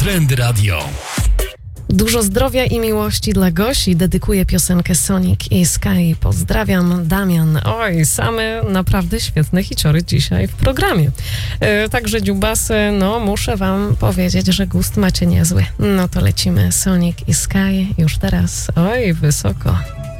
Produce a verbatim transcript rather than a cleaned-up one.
Trend Radio. Dużo zdrowia i miłości dla Gosi. Dedykuję piosenkę Sonic i Sky. Pozdrawiam, Damian. Oj, same naprawdę świetne hiciory dzisiaj w programie. E, także dziubasy, no muszę wam powiedzieć, że gust macie niezły. No to lecimy Sonic i Sky już teraz. Oj, wysoko.